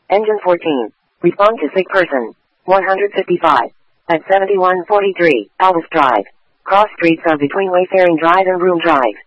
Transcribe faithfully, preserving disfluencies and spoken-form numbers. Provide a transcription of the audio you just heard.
Engine fourteen. Respond to sick person. one hundred fifty-five. At seventy-one forty-three, Albus Drive. Cross streets are between Wayfaring Drive and Broome Drive.